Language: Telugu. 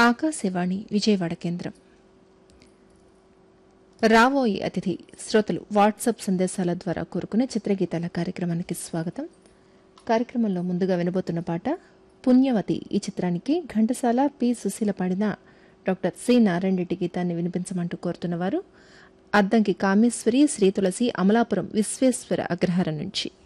ఆకాశవాణి విజయవాడ కేంద్రం. రావోయి అతిథి శ్రోతలు వాట్సాప్ సందేశాల ద్వారా కోరుకునే చిత్రగీతాల కార్యక్రమానికి స్వాగతం. కార్యక్రమంలో ముందుగా వినబోతున్న పాట పుణ్యవతి. ఈ చిత్రానికి ఘంటసాల పి. సుశీల పాడిన డాక్టర్ సి. నారాయణ రెడ్డి గీతాన్ని వినిపించమంటూ కోరుతున్నవారు అద్దంకి కామేశ్వరి, శ్రీ తులసి, అమలాపురం విశ్వేశ్వర అగ్రహారం నుంచి.